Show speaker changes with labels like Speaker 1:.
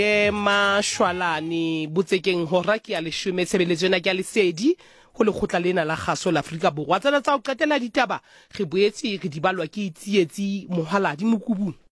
Speaker 1: Mashwalane botsekeng hora ke ya leshome tshebeletso ena ke ya lesedi ho lekgotla lena la kgaso la Afrika Borwa. Tsena tsa ho qetela ditaba re boetse re di balwa ke tsietsi Mohaladi Mokubung.